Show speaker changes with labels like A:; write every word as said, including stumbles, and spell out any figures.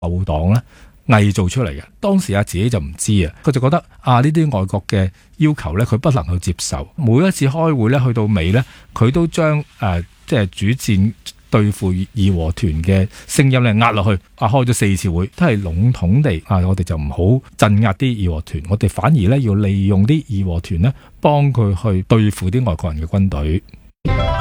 A: 鬥黨咧偽造出嚟嘅。當時阿自己就唔知啊，佢就覺得啊呢啲外國嘅要求咧，佢不能去接受。每一次開會咧，去到尾咧，佢都將誒、呃、即係主戰對付義和團嘅聲音咧壓落去。啊，開咗四次會，都係籠統地啊，我哋就唔好鎮壓啲義和團，我哋反而咧要利用啲義和團咧，幫佢去對付啲外國人嘅軍隊。